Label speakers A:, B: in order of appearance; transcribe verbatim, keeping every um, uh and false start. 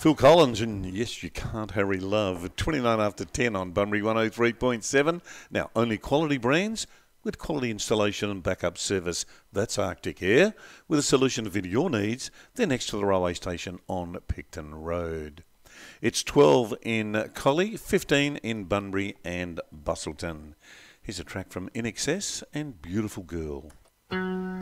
A: Phil Collins, and yes, you can't hurry love. twenty-nine after ten on Bunbury one oh three point seven. Now, only quality brands with quality installation and backup service. That's Arctic Air, with a solution to fit your needs. They're next to the railway station on Picton Road. It's twelve in Collie, fifteen in Bunbury and Bustleton. Here's a track from I N X S and Beautiful Girl.